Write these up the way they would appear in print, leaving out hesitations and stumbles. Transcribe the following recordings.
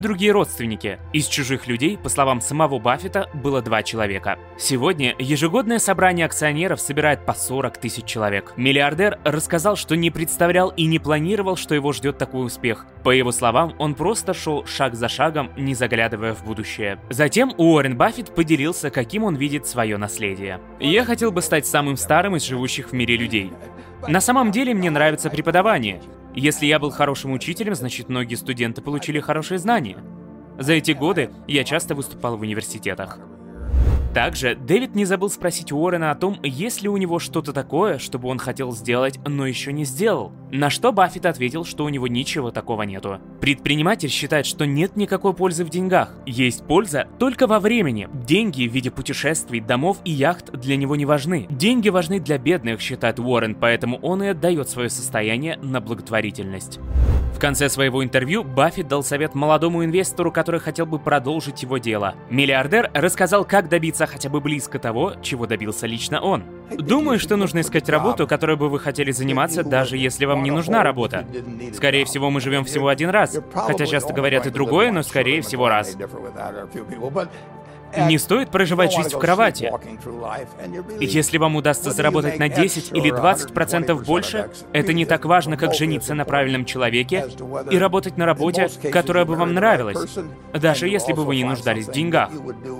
другие родственники. Из чужих людей, по словам самого Баффета, было 2 человека. Сегодня ежегодное собрание акционеров собирает по 40 тысяч человек. Миллиардер рассказал, что не представлял и не планировал, что его ждет такой успех. По его словам, он просто шел шаг за шагом, не заглядывая в будущее. Затем Уоррен Баффет поделился, каким он видит свое наследие. «Я хотел бы стать самым старым из живущих в мире людей. На самом деле мне нравится преподавание. Если я был хорошим учителем, значит, многие студенты получили хорошие знания. За эти годы я часто выступал в университетах». Также Дэвид не забыл спросить Уоррена о том, есть ли у него что-то такое, чтобы он хотел сделать, но еще не сделал. На что Баффет ответил, что у него ничего такого нету. Предприниматель считает, что нет никакой пользы в деньгах. Есть польза только во времени. Деньги в виде путешествий, домов и яхт для него не важны. Деньги важны для бедных, считает Уоррен, поэтому он и отдает свое состояние на благотворительность. В конце своего интервью Баффет дал совет молодому инвестору, который хотел бы продолжить его дело. Миллиардер рассказал, как добиться хотя бы близко того, чего добился лично он. «Думаю, что нужно искать работу, которой бы вы хотели заниматься, даже если вам не нужна работа. Скорее всего, мы живем всего один раз. Хотя часто говорят и другое, но скорее всего раз. Не стоит проживать жизнь в кровати. Если вам удастся заработать на 10 или 20% больше, это не так важно, как жениться на правильном человеке и работать на работе, которая бы вам нравилась, даже если бы вы не нуждались в деньгах.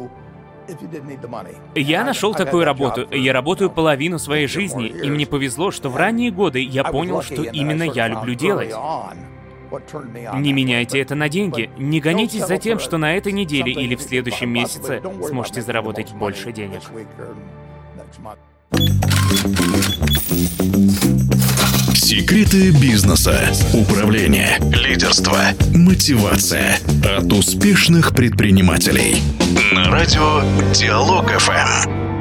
Я нашел такую работу. Я работаю половину своей жизни, и мне повезло, что в ранние годы я понял, что именно я люблю делать. Не меняйте это на деньги. Не гонитесь за тем, что на этой неделе или в следующем месяце сможете заработать больше денег». Секреты бизнеса, управления, лидерства, мотивация от успешных предпринимателей. На радио Диалог ФМ.